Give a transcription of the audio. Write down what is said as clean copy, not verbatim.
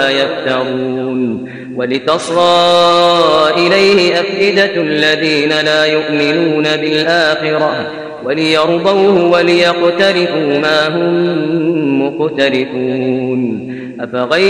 يفترون ولتصغى إليه أفئدة الذين لا يؤمنون بالآخرة وليرضوه وليقترفوا ما هم مقترفون